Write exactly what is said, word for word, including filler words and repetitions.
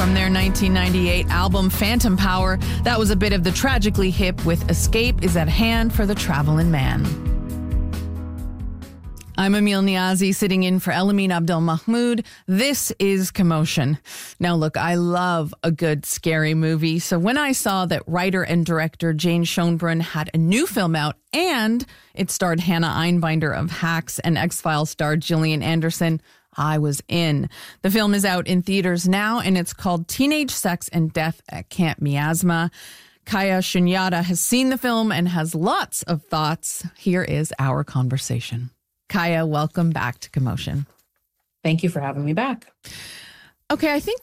from their nineteen ninety-eight album Phantom Power. That was a bit of the Tragically Hip with Escape is at Hand for the Travelin' Man. I'm Emil Niazi, sitting in for Elamin Abdel-Mahmoud. This is Commotion. Now, look, I love a good scary movie. So when I saw that writer and director Jane Schoenbrunn had a new film out and it starred Hannah Einbinder of Hacks and X-Files star Gillian Anderson, I was in. The film is out in theaters now, and it's called Teenage Sex and Death at Camp Miasma. Kaya Shunyata has seen the film and has lots of thoughts. Here is our conversation. Kaya, welcome back to Commotion. Thank you for having me back. Okay, I think